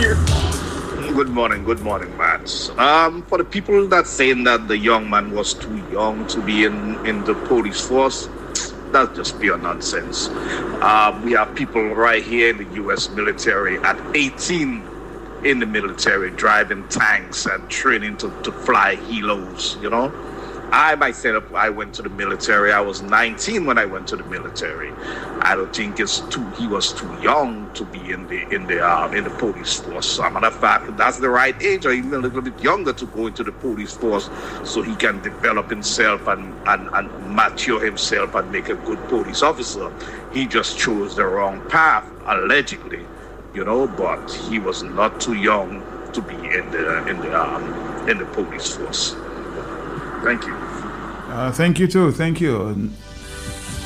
you. Good morning, Matt. For the people that saying that the young man was too young to be in the police force, that's just pure nonsense. We have people right here in the U.S. military at 18 in the military driving tanks and training to fly helos, you know. I myself, I went to the military. I was 19 when I went to the military. I don't think he was too young to be in the police force. As a matter of fact, that's the right age, or even a little bit younger, to go into the police force so he can develop himself and mature himself and make a good police officer. He just chose the wrong path, allegedly, you know. But he was not too young to be in the police force. Thank you. Thank you too. Thank you.